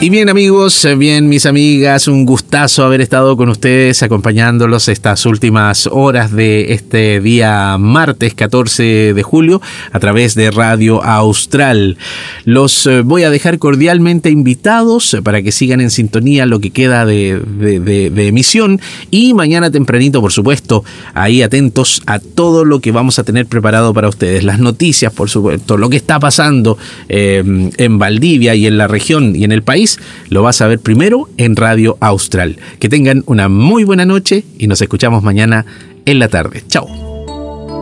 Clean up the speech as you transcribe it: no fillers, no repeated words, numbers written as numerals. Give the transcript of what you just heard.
Y bien, amigos, bien, mis amigas, un gustazo haber estado con ustedes acompañándolos estas últimas horas de este día martes 14 de julio a través de Radio Austral. Los voy a dejar cordialmente invitados para que sigan en sintonía lo que queda de emisión, y mañana tempranito, por supuesto, ahí atentos a todo lo que vamos a tener preparado para ustedes. Las noticias, por supuesto, lo que está pasando en Valdivia y en la región y en el país, lo vas a ver primero en Radio Austral. Que tengan una muy buena noche y nos escuchamos mañana en la tarde. Chao.